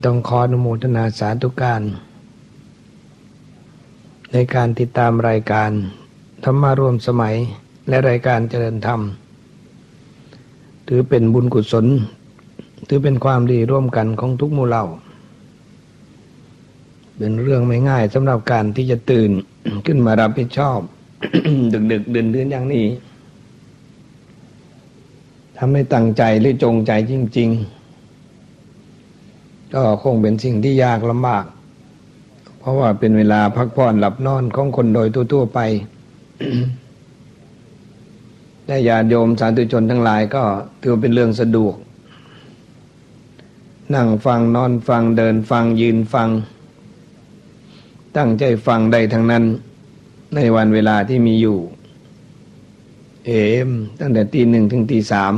ต้องขออนุโมทนาสาธุการในการติดตามรายการธรรมาร่วมสมัยและรายการเจริญธรรมถือเป็นบุญกุศลถือเป็นความดีร่วมกันของทุกหมู่เหล่าเป็นเรื่องไม่ง่ายสำหรับการที่จะตื่น ขึ้นมารับผิดชอบ ดึกๆดื่นๆอย่างนี้ทำให้ตั้งใจหรือจงใจจริงๆก็คงเป็นสิ่งที่ยากลำบากเพราะว่าเป็นเวลาพักผ่อนหลับนอนของคนโดยทั่วๆไป แต่ญาติโยมสาธุชนทั้งหลายก็ถือเป็นเรื่องสะดวกนั่งฟังนอนฟังเดินฟังยืนฟังตั้งใจฟังได้ทั้งนั้นในวันเวลาที่มีอยู่ตั้งแต่ตี 1 ถึงตี 3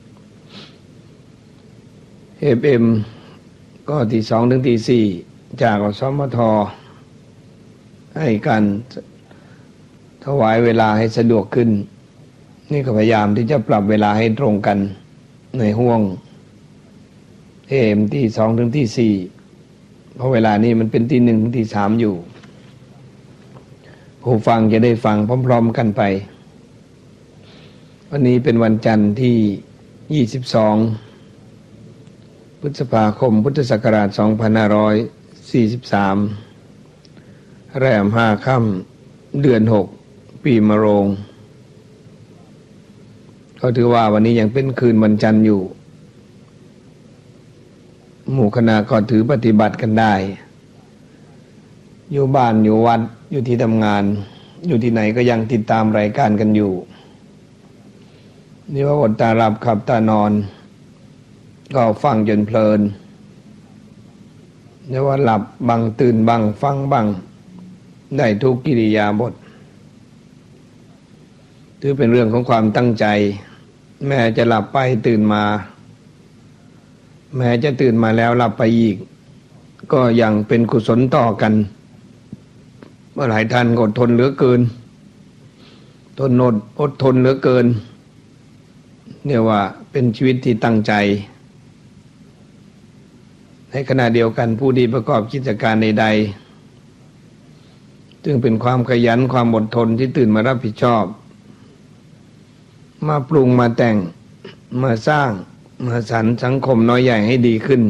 FM ก็ตี 2 ถึงตี 4จากอสมทให้การถวายเวลาให้สะดวกขึ้นนี่ก็พยายามที่จะปรับเวลาให้ตรงกันในห่วงตี 2 ถึงตี 4เพราะเวลานี้มันเป็นตี 1 ถึงตี 3อยู่ผู้ฟังจะได้ฟังพร้อมๆกันไปวันนี้เป็นวันจันทร์ที่ 22 พฤษภาคมพุทธศักราช 2543 แรม 5 ค่ำเดือน 6 ปีมะโรงก็ถือว่าวันนี้ยังเป็นคืนวันจันทร์อยู่หมู่คณะก็ถือปฏิบัติกันได้อยู่บ้านอยู่วัดอยู่ที่ทำงานอยู่ที่ไหนก็ยังติดตามรายการกันอยู่นี่ว่าอดตาหลับขับตานอนก็ฟังจนเพลินนี่ว่าหลับบังตื่นบังฟังบังได้ทุกกิริยาบถถือเป็นเรื่องของความตั้งใจแม้จะหลับไปตื่นมาแม้จะตื่นมาแล้วหลับไปอีกก็ยังเป็นกุศลต่อกันเมื่อหลายท่านอดทนเหลือเกินอดทนเหลือเกินเนี่ยว่าเป็นชีวิตที่ตั้งใจในขณะเดียวกันผู้ที่ประกอบกิจการใดๆจึงเป็นความขยันความอดทนที่ตื่นมารับผิดชอบมาปรุงมาแต่งมาสร้างมาสรรสังคมน้อยใหญ่ให้ดีขึ้น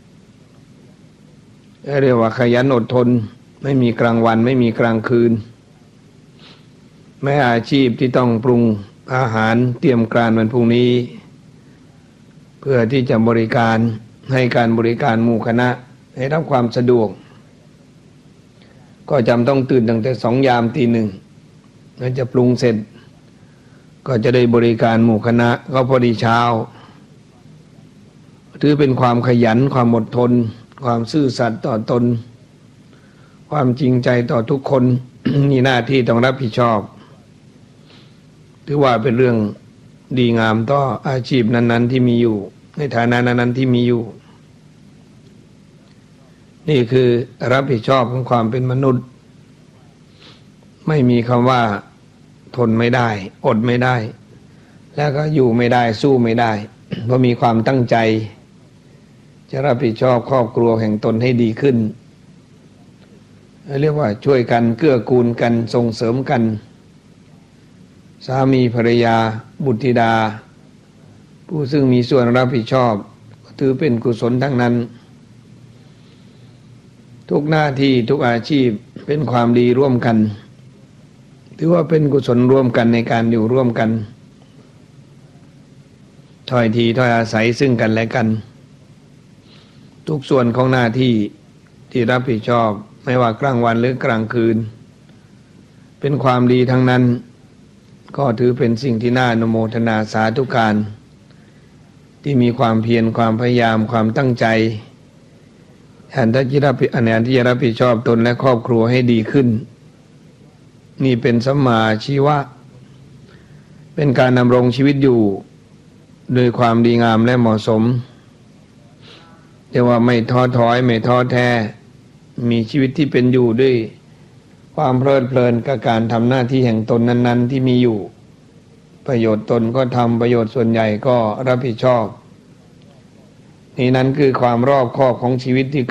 เรียกว่าขยันอดทนไม่มีกลางวันไม่มีกลางคืนแม้อาชีพที่ต้องปรุงอาหารเตรียมการวันพรุ่งนี้เพื่อที่จะบริการให้การบริการหมู่คณะให้รับความสะดวกก็จำต้องตื่นตั้งแต่2 ยามตี 1แล้วจะปรุงเสร็จก็จะได้บริการหมู่คณะก็พอดีเช้าถือเป็นความขยันความอดทนความซื่อสัตย์ต่อตนความจริงใจต่อทุกคน มีหน้าที่ต้องรับผิดชอบถือว่าเป็นเรื่องดีงามต่ออาชีพนั้นๆที่มีอยู่ในฐานะนั้นๆที่มีอยู่นี่คือรับผิดชอบของความเป็นมนุษย์ไม่มีคำว่าทนไม่ได้อดไม่ได้แล้วก็อยู่ไม่ได้สู้ไม่ได้ เพราะมีความตั้งใจจะรับผิดชอบครอบครัวแห่งตนให้ดีขึ้นเรียกว่าช่วยกันเกื้อกูลกันส่งเสริมกันสามีภรรยาบุตรธิดาผู้ซึ่งมีส่วนรับผิดชอบถือเป็นกุศลทั้งนั้นทุกหน้าที่ทุกอาชีพเป็นความดีร่วมกันถือว่าเป็นกุศลร่วมกันในการอยู่ร่วมกันถ้อยทีถ้อยอาศัยซึ่งกันและกันทุกส่วนของหน้าที่ที่รับผิดชอบไม่ว่ากลางวันหรือกลางคืนเป็นความดีทั้งนั้นก็ถือเป็นสิ่งที่น่าอนุโมทนาสาธุการที่มีความเพียรความพยายามความตั้งใจแทนที่จะรับผิดชอบตนและครอบครัวให้ดีขึ้นนี่เป็นสัมมาชีวะเป็นการดำรงชีวิตอยู่โดยความดีงามและเหมาะสมเรียกว่าไม่ท้อถอยไม่ท้อแท้มีชีวิตที่เป็นอยู่ด้วยความเพลิดเพลินกับการทำหน้าที่แห่งตนนั้นๆที่มีอยู่ประโยชน์ตนก็ทำประโยชน์ส่วนใหญ่ก็รับผิดชอบนี่นั้นคือความรอบคอบของชีวิตที่